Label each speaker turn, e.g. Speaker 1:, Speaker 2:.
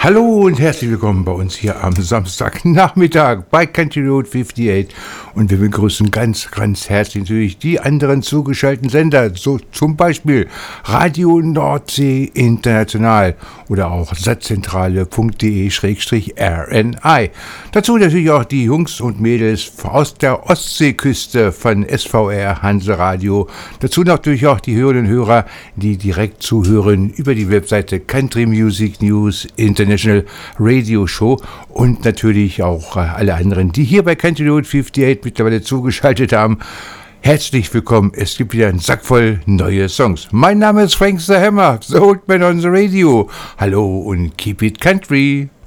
Speaker 1: Hallo und herzlich willkommen bei uns hier am Samstagnachmittag bei Country Road 58 und wir begrüßen ganz herzlich natürlich die anderen zugeschalteten Sender, so zum Beispiel Radio Nordsee International oder auch satzzentrale.de/RNI. Dazu natürlich auch die Jungs und Mädels aus der Ostseeküste von SVR Hanse Radio. Dazu natürlich auch die Hörerinnen und Hörer, die direkt zuhören über die Webseite Country Music News International Radio Show und natürlich auch alle anderen, die hier bei Country Road 58 mittlerweile zugeschaltet haben. Herzlich willkommen, es gibt wieder einen Sack voll neue Songs. Mein Name ist Frank the Hammer, the Old Man on the Radio. Hallo und keep it country.